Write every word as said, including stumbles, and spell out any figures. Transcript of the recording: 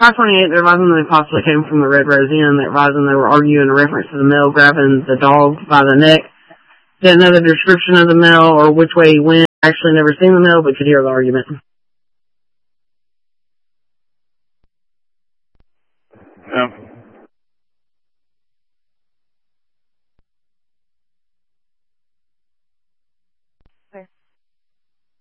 five twenty-eight, they're advising that they possibly came from the Red Rose Inn. They're advising they were arguing in reference to the male grabbing the dog by the neck. Didn't know the description of the male or which way he went. Actually never seen the male, but could hear the argument.